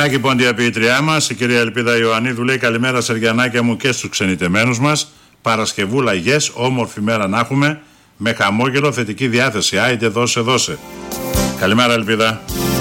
Τάκη Ποντιαποιήτριά μας, η κυρία Ελπίδα Ιωαννίδου λέει: καλημέρα Σεργιανάκια μου και στους ξενιτεμένους μας. Παρασκευούλα yes, όμορφη μέρα να έχουμε. Με χαμόγελο, θετική διάθεση. Άιντε δώσε. Καλημέρα Ελπίδα.